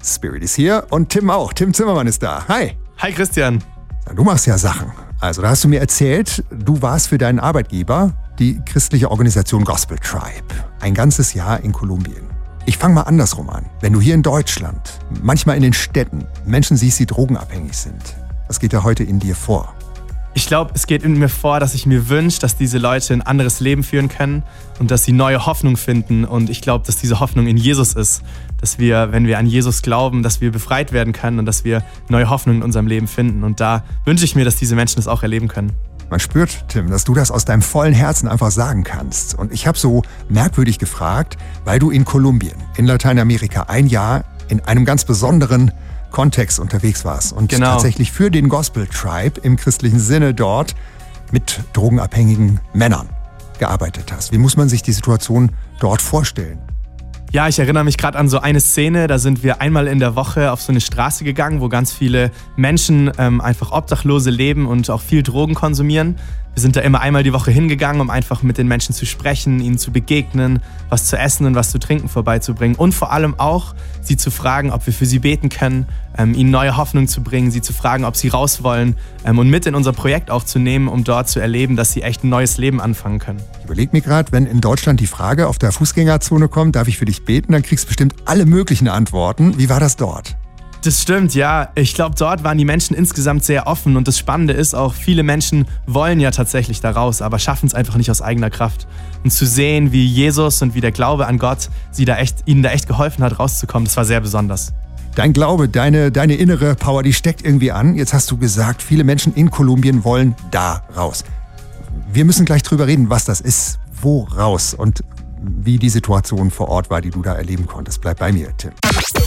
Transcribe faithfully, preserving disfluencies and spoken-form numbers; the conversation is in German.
Spirit ist hier und Tim auch. Tim Zimmermann ist da. Hi. Hi Christian. Du machst ja Sachen. Also da hast du mir erzählt, du warst für deinen Arbeitgeber, die christliche Organisation Gospel Tribe, ein ganzes Jahr in Kolumbien. Ich fange mal andersrum an. Wenn du hier in Deutschland, manchmal in den Städten, Menschen siehst, die drogenabhängig sind, was geht da heute in dir vor? Ich glaube, es geht in mir vor, dass ich mir wünsche, dass diese Leute ein anderes Leben führen können und dass sie neue Hoffnung finden. Und ich glaube, dass diese Hoffnung in Jesus ist. Dass wir, wenn wir an Jesus glauben, dass wir befreit werden können und dass wir neue Hoffnung in unserem Leben finden. Und da wünsche ich mir, dass diese Menschen das auch erleben können. Man spürt, Tim, dass du das aus deinem vollen Herzen einfach sagen kannst. Und ich habe so merkwürdig gefragt, weil du in Kolumbien, in Lateinamerika, ein Jahr in einem ganz besonderen Kontext unterwegs warst und genau. tatsächlich für den Gospel Tribe im christlichen Sinne dort mit drogenabhängigen Männern gearbeitet hast. Wie muss man sich die Situation dort vorstellen? Ja, ich erinnere mich gerade an so eine Szene, da sind wir einmal in der Woche auf so eine Straße gegangen, wo ganz viele Menschen ähm, einfach Obdachlose leben und auch viel Drogen konsumieren. Wir sind da immer einmal die Woche hingegangen, um einfach mit den Menschen zu sprechen, ihnen zu begegnen, was zu essen und was zu trinken vorbeizubringen und vor allem auch, sie zu fragen, ob wir für sie beten können, ähm, ihnen neue Hoffnung zu bringen, sie zu fragen, ob sie raus wollen ähm, und mit in unser Projekt auch zu nehmen, um dort zu erleben, dass sie echt ein neues Leben anfangen können. Ich überlege mir gerade, wenn in Deutschland die Frage auf der Fußgängerzone kommt, darf ich für dich beten, dann kriegst du bestimmt alle möglichen Antworten. Wie war das dort? Das stimmt, ja. Ich glaube, dort waren die Menschen insgesamt sehr offen und das Spannende ist auch, viele Menschen wollen ja tatsächlich da raus, aber schaffen es einfach nicht aus eigener Kraft. Und zu sehen, wie Jesus und wie der Glaube an Gott sie da echt, ihnen da echt geholfen hat, rauszukommen, das war sehr besonders. Dein Glaube, deine, deine innere Power, die steckt irgendwie an. Jetzt hast du gesagt, viele Menschen in Kolumbien wollen da raus. Wir müssen gleich drüber reden, was das ist, wo raus und wie die Situation vor Ort war, die du da erleben konntest. Bleib bei mir, Tim.